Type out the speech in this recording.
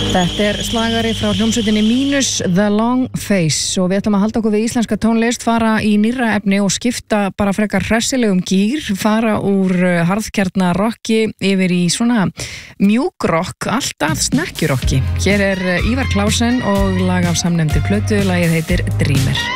Þetta slagari frá hljómsveitinni Mínus, The Long Face, og við ætlum að halda okkur við íslenska tónlist, fara í nýrra efni og skipta bara frekar hressilegum gír, fara úr harðkjarna rocki yfir í svona mjúkrokk, alltaf snekkjurokki. Hér Ívar Clausen og lag af samnefndi plötu, lagið heitir Dreamer.